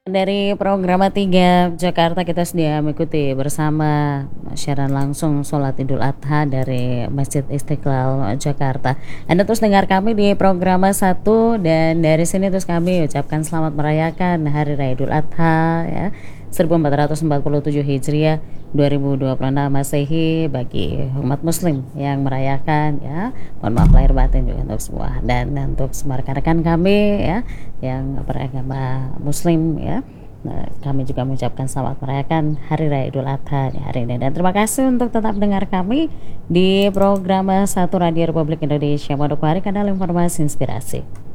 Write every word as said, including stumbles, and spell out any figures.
Dari program tiga Jakarta kita sedia mengikuti bersama siaran langsung sholat Idul Adha dari Masjid Istiqlal Jakarta. Anda terus dengar kami di program satu dan dari sini terus kami ucapkan selamat merayakan Hari Raya Idul Adha ya seribu empat ratus empat puluh tujuh Hijriah dua ribu dua puluh enam Masehi bagi umat muslim yang merayakan ya. Mohon maaf lahir batin juga untuk semua dan untuk semua rekan-rekan kami ya yang beragama muslim ya. Nah, kami juga mengucapkan selamat merayakan Hari Raya Idul Adha hari ini dan terima kasih untuk tetap dengar kami di program satu Radio Republik Indonesia. Madu Hari Kanal Informasi Inspirasi.